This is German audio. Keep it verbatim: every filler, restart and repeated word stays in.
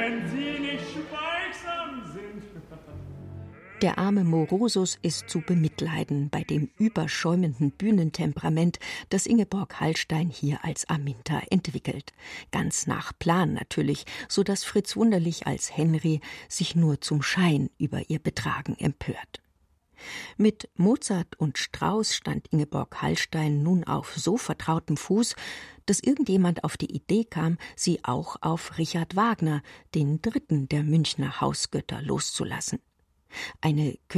wenn sie nicht schweigsam sind. Der arme Morosus ist zu bemitleiden bei dem überschäumenden Bühnentemperament, das Ingeborg Hallstein hier als Aminta entwickelt. Ganz nach Plan natürlich, so dass Fritz Wunderlich als Henry sich nur zum Schein über ihr Betragen empört. Mit Mozart und Strauss stand Ingeborg Hallstein nun auf so vertrautem Fuß, dass irgendjemand auf die Idee kam, sie auch auf Richard Wagner, den dritten der Münchner Hausgötter, loszulassen. Eine